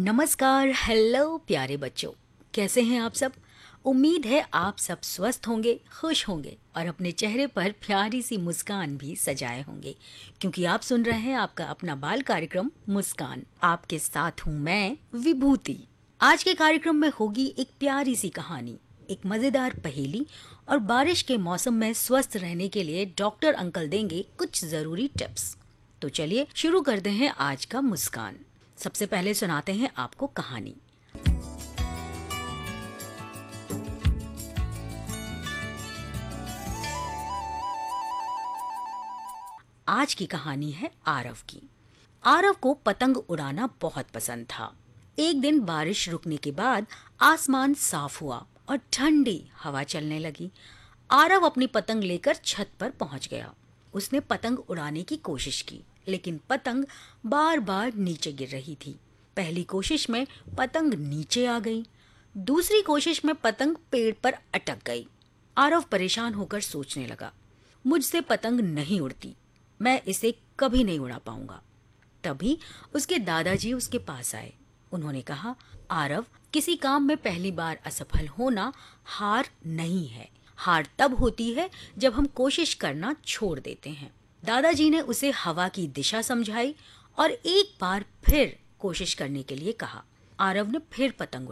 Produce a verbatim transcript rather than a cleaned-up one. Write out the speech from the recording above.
नमस्कार, हेलो प्यारे बच्चों। कैसे हैं आप सब? उम्मीद है आप सब स्वस्थ होंगे, खुश होंगे और अपने चेहरे पर प्यारी सी मुस्कान भी सजाए होंगे, क्योंकि आप सुन रहे हैं आपका अपना बाल कार्यक्रम मुस्कान। आपके साथ हूँ मैं विभूति। आज के कार्यक्रम में होगी एक प्यारी सी कहानी, एक मजेदार पहेली और बारिश के मौसम में स्वस्थ रहने के लिए डॉक्टर अंकल देंगे कुछ जरूरी टिप्स। तो चलिए शुरू करते हैं आज का मुस्कान। सबसे पहले सुनाते हैं आपको कहानी। आज की कहानी है आरव की। आरव को पतंग उड़ाना बहुत पसंद था। एक दिन बारिश रुकने के बाद आसमान साफ हुआ और ठंडी हवा चलने लगी। आरव अपनी पतंग लेकर छत पर पहुंच गया। उसने पतंग उड़ाने की कोशिश की, लेकिन पतंग बार बार नीचे गिर रही थी। पहली कोशिश में पतंग नीचे आ गई, दूसरी कोशिश में पतंग पेड़ पर अटक गई। आरव परेशान होकर सोचने लगा, मुझसे पतंग नहीं उड़ती, मैं इसे कभी नहीं उड़ा पाऊंगा। तभी उसके दादाजी उसके पास आए। उन्होंने कहा, आरव, किसी काम में पहली बार असफल होना हार नहीं है। हार तब होती है जब हम कोशिश करना छोड़ देते हैं। दादाजी ने उसे हवा की दिशा समझाई और एक बार फिर कोशिश करने के लिए कहा। आरव ने फिर पतंग